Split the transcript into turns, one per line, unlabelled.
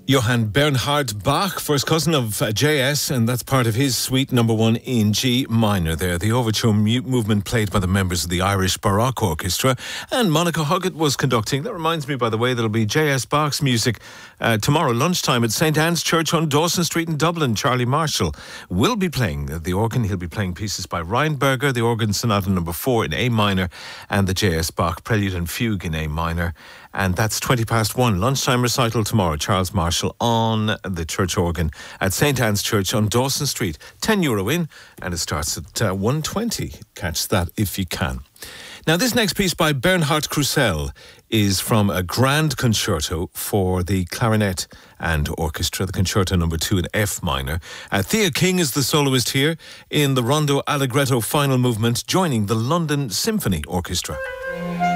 Johann Bernhard Bach, first cousin of J.S., and that's part of his Suite No. 1 in G minor there. The overture movement played by the members of the Irish Baroque Orchestra, and Monica Huggett was conducting. That reminds me, by the way, there'll be J.S. Bach's music tomorrow lunchtime at St. Anne's Church on Dawson Street in Dublin. Charlie Marshall will be playing the organ. He'll be playing pieces by Reinberger, the Organ Sonata No. 4 in A minor, and the J.S. Bach Prelude and Fugue in A minor. And that's 1:20. Lunchtime recital tomorrow. Charles Marshall on the church organ at St. Anne's Church on Dawson Street. €10 in, and it starts at 1:20. Catch that if you can. Now, this next piece by Bernhard Krusell is from a grand concerto for the clarinet and orchestra, the Concerto No. 2 in F minor. Thea King is the soloist here in the Rondo Allegretto final movement, joining the London Symphony Orchestra.